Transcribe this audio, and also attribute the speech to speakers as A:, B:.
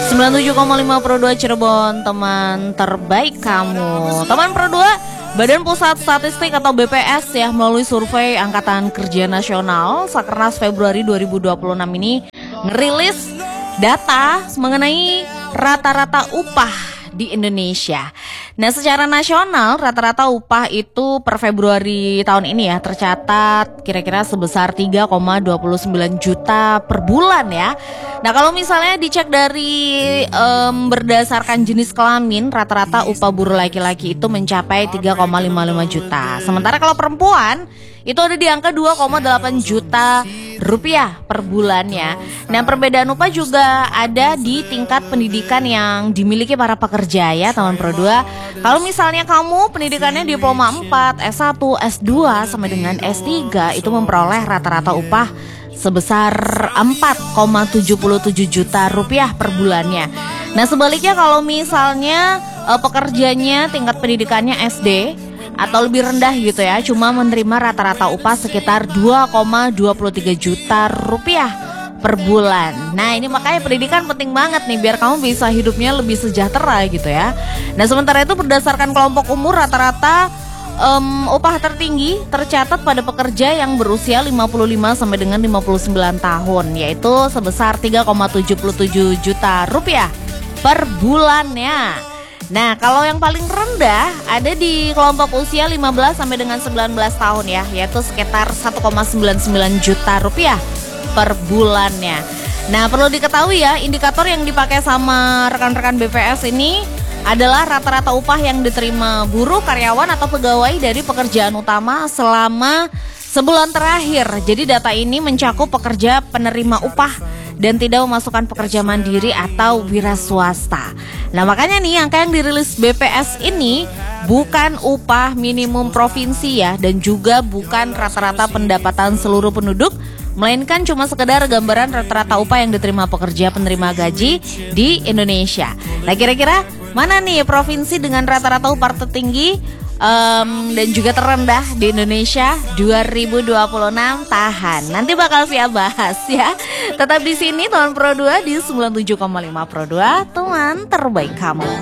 A: 97,5 Pro 2 Cirebon, teman terbaik kamu. Teman Pro 2, Badan Pusat Statistik atau BPS ya, melalui survei Angkatan Kerja Nasional Sakernas Februari 2026 ini ngerilis data mengenai rata-rata upah di Indonesia. Nah, secara nasional rata-rata upah itu per Februari tahun ini ya tercatat kira-kira sebesar 3,29 juta per bulan ya. Nah, kalau misalnya dicek dari berdasarkan jenis kelamin, rata-rata upah buruh laki-laki itu mencapai 3,55 juta. Sementara kalau perempuan itu ada di angka 2,8 juta rupiah per bulannya. Nah, perbedaan upah juga ada di tingkat pendidikan yang dimiliki para pekerja ya, teman Pro 2. Kalau misalnya kamu pendidikannya diploma 4, S1, S2 sampai dengan S3 itu memperoleh rata-rata upah sebesar 4,77 juta rupiah per bulannya. Nah, sebaliknya kalau misalnya pekerjanya tingkat pendidikannya SD atau lebih rendah gitu ya, cuma menerima rata-rata upah sekitar 2,23 juta rupiah per bulan. Nah, ini makanya pendidikan penting banget nih biar kamu bisa hidupnya lebih sejahtera gitu ya. Nah, sementara itu berdasarkan kelompok umur rata-rata upah tertinggi tercatat pada pekerja yang berusia 55 sampai dengan 59 tahun, yaitu sebesar 3,77 juta rupiah per bulannya. Nah, kalau yang paling rendah ada di kelompok usia 15 sampai dengan 19 tahun ya, yaitu sekitar 1,99 juta rupiah per bulannya. Nah, perlu diketahui ya, indikator yang dipakai sama rekan-rekan BPS ini adalah rata-rata upah yang diterima buruh, karyawan atau pegawai dari pekerjaan utama selama sebulan terakhir. Jadi data ini mencakup pekerja penerima upah dan tidak memasukkan pekerja mandiri atau wira swasta. Nah, makanya nih angka yang dirilis BPS ini bukan upah minimum provinsi ya, dan juga bukan rata-rata pendapatan seluruh penduduk, melainkan cuma sekedar gambaran rata-rata upah yang diterima pekerja penerima gaji di Indonesia. Nah, kira-kira mana nih provinsi dengan rata-rata upah tertinggi dan juga terendah di Indonesia 2026? Tahan, nanti bakal siap bahas ya. Tetap di sini teman Pro 2 di 97,5 Pro 2, teman terbaik kamu.